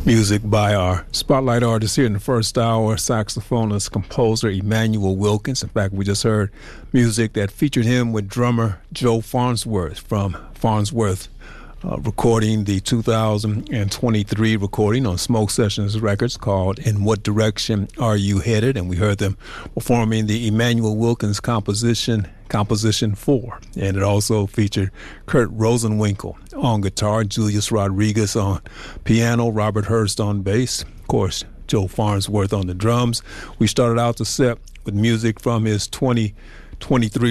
Music by our spotlight artist here in the first hour, saxophonist, composer Emmanuel Wilkins. In fact, we just heard music that featured him with drummer Joe Farnsworth from Farnsworth recording the 2023 recording on Smoke Sessions Records called In What Direction Are You Headed? And we heard them performing the Emmanuel Wilkins composition 4. And it also featured Kurt Rosenwinkel on guitar, Julius Rodriguez on piano, Robert Hurst on bass, of course, Joe Farnsworth on the drums. We started out the set with music from his 2023